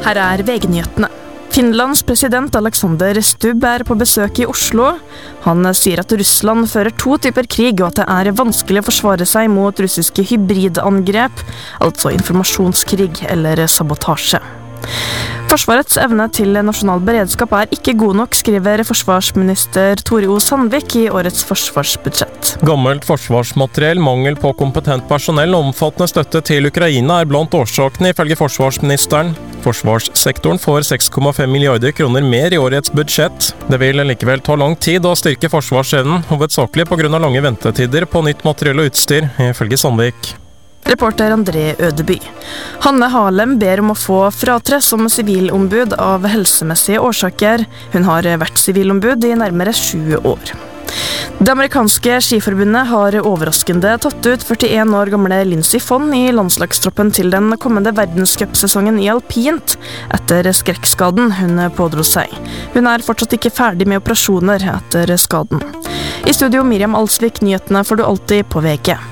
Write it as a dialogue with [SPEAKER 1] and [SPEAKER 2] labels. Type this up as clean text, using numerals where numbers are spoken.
[SPEAKER 1] Her VG-nyhetene. Finlands president Alexander Stubb på besøk I Oslo. Han sier at Russland fører 2 typer krig, og at det vanskelig å forsvare seg mot russiske hybridangrep, altså informasjonskrig eller sabotasje. Forsvarets evne til nasjonal beredskap ikke god nok, skriver forsvarsminister Tore O. Sandvik I årets forsvarsbudsjett.
[SPEAKER 2] Gammelt forsvarsmateriell, mangel på kompetent personell og omfattende støtte til Ukraina blant årsakene, ifølge forsvarsministeren. Forsvarssektoren får 6,5 milliarder kroner mer I årets budsjett. Det vil likevel ta lang tid å styrke forsvarsevnen, hovedsakelig på grunn av lange ventetider på nytt materiell og utstyr, ifølge Sandvik.
[SPEAKER 1] Reporter André Ødeby. Hanne Harlem ber om å få fratre som sivilombud av helsemessige årsaker. Hun har vært sivilombud I nærmere 7 år. Det amerikanske skiforbundet har overraskende tatt ut 41 år gamle Lindsey Vonn I landslagstroppen til den kommende verdenscupsesongen I alpint, etter skrekkskaden hun pådro seg. Hun fortsatt ikke ferdig med operasjoner etter skaden. I studio Miriam Alsvik, nyhetene får du alltid på VG.